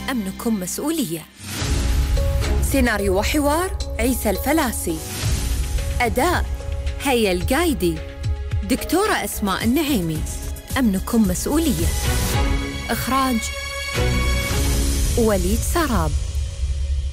أمنكم مسؤولية. سيناريو وحوار عيسى الفلاسي. أداء هيا القايدي. دكتورة أسماء النعيمي. أمنكم مسؤولية. إخراج وليد سراب.